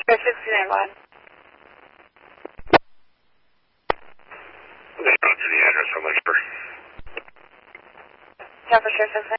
69 Respond to the address on Lynchburg. Yeah, for sure,